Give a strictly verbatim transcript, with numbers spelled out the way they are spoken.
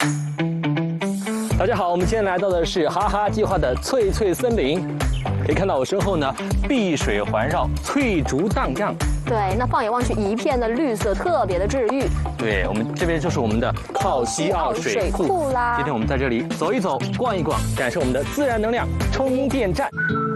大家好，我们今天来到的是哈哈计划的翠翠森林，可以看到我身后呢，碧水环绕，翠竹荡漾。 对，那放眼望去，一片的绿色，特别的治愈。 对，我们这边就是我们的靠西澳水库啦。 今天我们在这里走一走，逛一逛，感受我们的自然能量充电站。